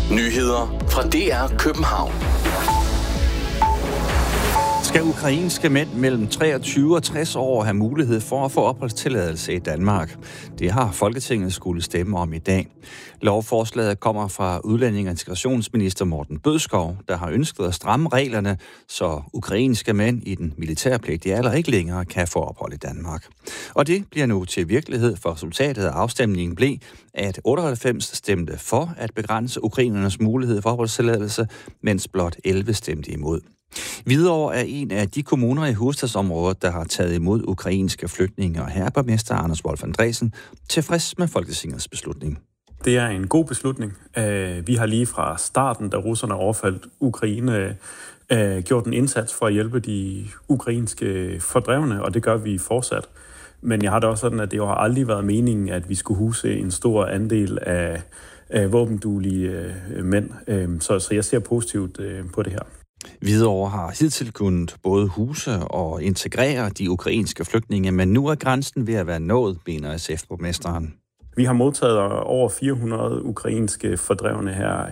Nyheder fra DR København. Skal ukrainske mænd mellem 23 og 60 år have mulighed for at få opholdstilladelse i Danmark? Det har Folketinget skulle stemme om i dag. Lovforslaget kommer fra udlænding- og integrationsminister Morten Bødskov, der har ønsket at stramme reglerne, så ukrainske mænd i den militærpligtige alder ikke længere kan få ophold i Danmark. Og det bliver nu til virkelighed, for resultatet af afstemningen blev, at 98 stemte for at begrænse ukrainernes mulighed for opholdstilladelse, mens blot 11 stemte imod. Hvidovre er en af de kommuner i hovedstadsområdet, der har taget imod ukrainske flygtninge, og her er borgmester Anders Wolf Andresen tilfreds med Folketingets beslutning. Det er en god beslutning. Vi har lige fra starten, da russerne overfaldt Ukraine, gjort en indsats for at hjælpe de ukrainske fordrevne, og det gør vi fortsat. Men jeg har det også sådan, at det jo har aldrig været meningen, at vi skulle huse en stor andel af våbenduelige mænd. Så jeg ser positivt på det her. Hvidovre har hidtil kunnet både huse og integrere de ukrainske flygtninge, men nu er grænsen ved at være nået, mener SF-borgmesteren. Vi har modtaget over 400 ukrainske fordrevne her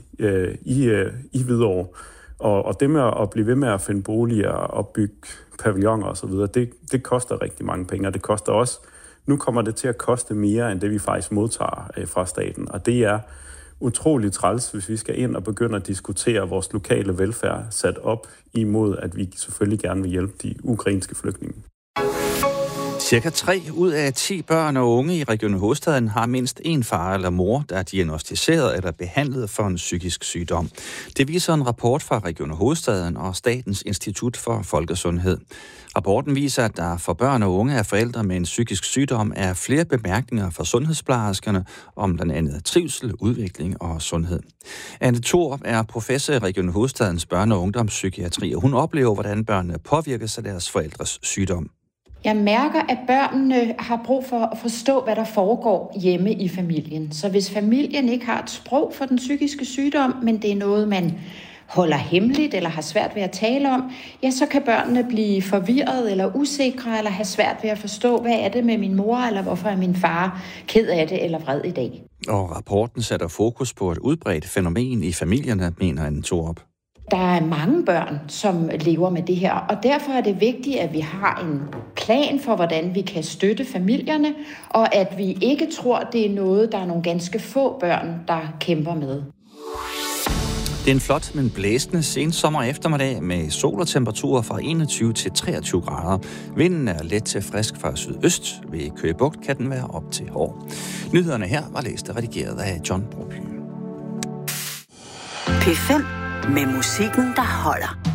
i Hvidovre, og det med at blive ved med at finde boliger og bygge pavilloner osv., det koster rigtig mange penge, og det koster også. Nu kommer det til at koste mere, end det vi faktisk modtager fra staten, og det er utroligt træls, hvis vi skal ind og begynde at diskutere vores lokale velfærd sat op imod, at vi selvfølgelig gerne vil hjælpe de ukrainske flygtninge. Cirka 3 ud af 10 børn og unge i Region Hovedstaden har mindst en far eller mor, der er diagnosticeret eller behandlet for en psykisk sygdom. Det viser en rapport fra Region Hovedstaden og Statens Institut for Folkesundhed. Rapporten viser, at der for børn og unge af forældre med en psykisk sygdom er flere bemærkninger fra sundhedsplejerskerne om blandt andet trivsel, udvikling og sundhed. Anne Thorup er professor i Region Hovedstadens børne- og ungdomspsykiatri, og hun oplever, hvordan børnene påvirkes af deres forældres sygdom. Jeg mærker, at børnene har brug for at forstå, hvad der foregår hjemme i familien. Så hvis familien ikke har et sprog for den psykiske sygdom, men det er noget, man holder hemmeligt eller har svært ved at tale om, ja, så kan børnene blive forvirret eller usikre eller have svært ved at forstå, hvad er det med min mor, eller hvorfor er min far ked af det eller vred i dag. Og rapporten sætter fokus på et udbredt fænomen i familierne, mener Anne Thorup. Der er mange børn, som lever med det her, og derfor er det vigtigt, at vi har en plan for, hvordan vi kan støtte familierne, og at vi ikke tror, det er noget, der er nogle ganske få børn, der kæmper med. Det er en flot, men blæsende sensommer eftermiddag med sol og temperaturer fra 21 til 23 grader. Vinden er let til frisk fra sydøst. Ved Køge Bugt kan den være op til hård. Nyhederne her var læst og redigeret af John Broby. P5 med musikken, der holder.